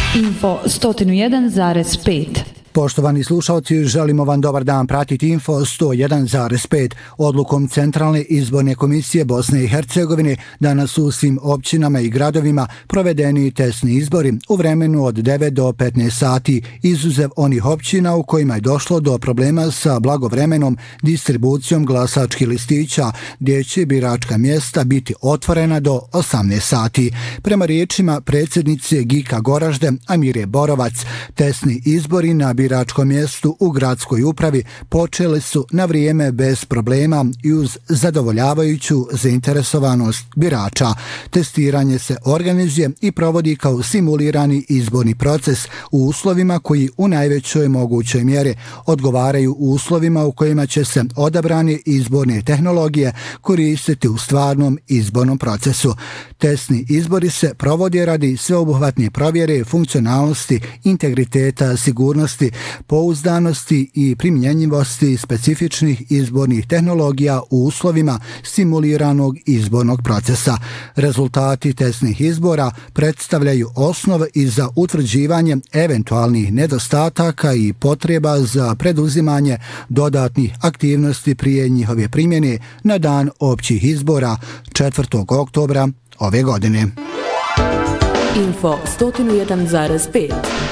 Info 101,5. Poštovani slušalci, želimo vam dobar dan. Pratiti Info 101,5. Odlukom Centralne izborne komisije Bosne i Hercegovine danas su u svim općinama i gradovima provedeni testni izbori u vremenu od 9 do 15 sati, izuzev onih općina u kojima je došlo do problema sa blagovremenom distribucijom glasačkih listića, gdje će biračka mjesta biti otvorena do 18 sati. Prema riječima predsjednice GIK-a Goražde Amire Borovac, testni izbori na biračkom mjestu u gradskoj upravi počeli su na vrijeme bez problema i uz zadovoljavajuću zainteresovanost birača. Testiranje se organizuje i provodi kao simulirani izborni proces u uslovima koji u najvećoj mogućoj mjeri odgovaraju uslovima u kojima će se odabrane izborne tehnologije koristiti u stvarnom izbornom procesu. Testni izbori se provode radi sveobuhvatne provjere funkcionalnosti, integriteta, sigurnosti, pouzdanosti i primjenjivosti specifičnih izbornih tehnologija u uslovima simuliranog izbornog procesa. Rezultati testnih izbora predstavljaju osnov i za utvrđivanje eventualnih nedostataka i potreba za preduzimanje dodatnih aktivnosti prije njihove primjene na dan općih izbora 4. oktobra ove godine. Info 101,5.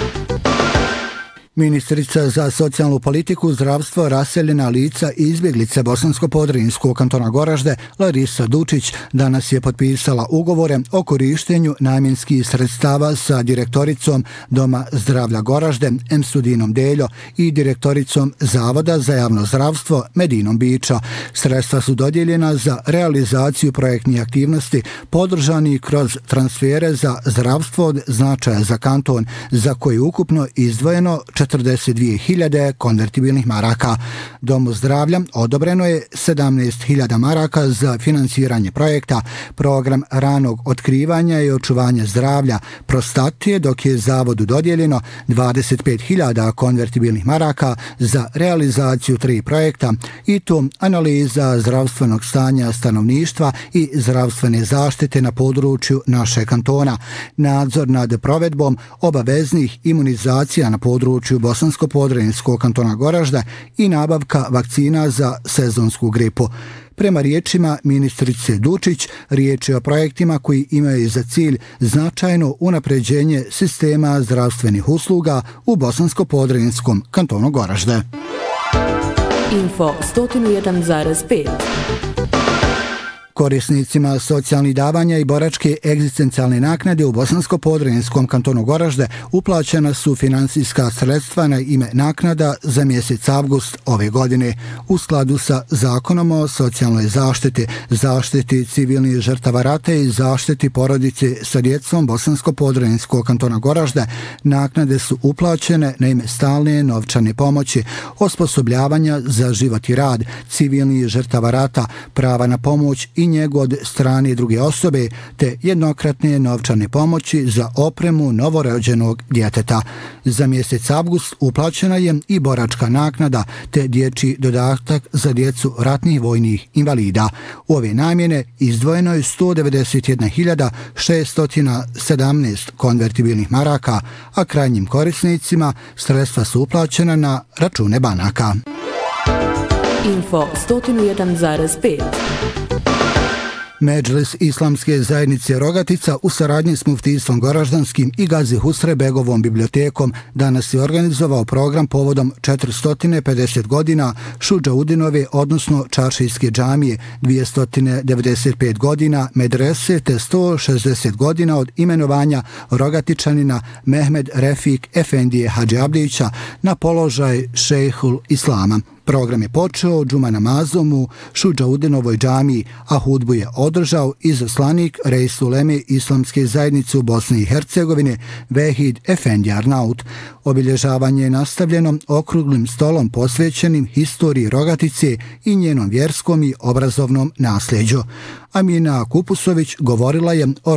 Ministrica za socijalnu politiku, zdravstvo, raseljena lica i izbjeglice Bosansko-Podrinjskog kantona Goražde Larisa Dučić danas je potpisala ugovore o korištenju namjenskih sredstava sa direktoricom Doma zdravlja Goražde Emsudinom Deljo i direktoricom Zavoda za javno zdravstvo Medinom Bića. Sredstva su dodijeljena za realizaciju projektnih aktivnosti podržani kroz transfere za zdravstvo od značaja za kanton, za koji ukupno izdvojeno 42.000 konvertibilnih maraka. Domu zdravlja odobreno je 17.000 maraka za financiranje projekta, program ranog otkrivanja i očuvanja zdravlja prostatije, dok je zavodu dodijeljeno 25.000 konvertibilnih maraka za realizaciju 3 projekta, i to analiza zdravstvenog stanja stanovništva i zdravstvene zaštite na području našeg kantona, nadzor nad provedbom obaveznih imunizacija na području Bosansko-Podrinjskog kantona Goražde i nabavka vakcina za sezonsku gripu. Prema riječima ministrice Dučić, riječ je o projektima koji imaju za cilj značajno unapređenje sistema zdravstvenih usluga u Bosansko-Podrinjskom kantonu Goražde. Info 101,5. Korisnicima socijalnih davanja i boračke egzistencijalne naknade u Bosansko-Podrinjskom kantonu Goražde uplaćena su financijska sredstva na ime naknada za mjesec avgust ove godine u skladu sa Zakonom o socijalnoj zaštiti, zaštiti civilnih žrtava rata i zaštiti porodice sa djecom Bosansko-Podrinjskog kantona Goražde. Naknade su uplaćene na ime stalne novčane pomoći, osposobljavanja za život i rad, civilnih žrtava rata, prava na pomoć i njegu od strane druge osobe, te jednokratne novčane pomoći za opremu novorođenog djeteta. Za mjesec avgust uplaćena je i boračka naknada te dječji dodatak za djecu ratnih vojnih invalida. U ove namjene izdvojeno je 191.617 konvertibilnih maraka, a krajnjim korisnicima sredstva su uplaćena na račune banaka. Info 101,5. Medžlis Islamske zajednice Rogatica u saradnji s muftijstvom Goraždanskim i Gazi Husre Begovom bibliotekom danas je organizovao program povodom 450 godina Šudžaudinove, odnosno Čaršijske džamije, 295 godina medrese te 160 godina od imenovanja Rogatičanina Mehmed Refik Efendije Hadži Abdića na položaj šejhul Islama. Program je počeo džuma namazom u Šudžaudinovoj džamiji, a hudbu je održao izaslanik Reis uleme Islamske zajednice u Bosni i Hercegovine Vehid Efendi Arnaut. Obilježavanje je nastavljeno okruglim stolom posvećenim historiji Rogatice i njenom vjerskom i obrazovnom nasljeđu. Amina Kupusović govorila je o